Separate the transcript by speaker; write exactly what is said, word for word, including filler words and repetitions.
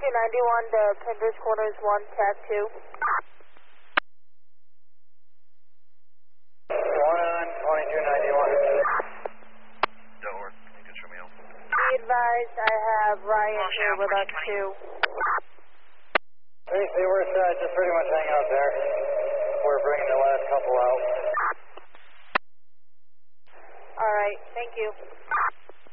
Speaker 1: twenty-two ninety-one to Pembroke Corners one, cat two.
Speaker 2: one, twenty-two ninety-one.
Speaker 3: Delaware, you can show me out.
Speaker 1: Be advised, I have Ryan here with us too.
Speaker 2: Hey, hey, we're uh, just pretty much hanging out there. We're bringing the last couple out.
Speaker 1: Alright, thank you.